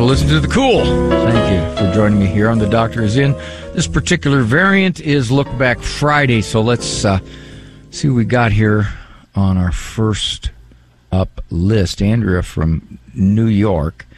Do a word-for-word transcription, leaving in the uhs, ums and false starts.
listen to The Cool. Thank you for joining me here on The Doctor Is In. This particular variant is Look Back Friday, so let's uh, see what we got here on our first up list. Andrea from New York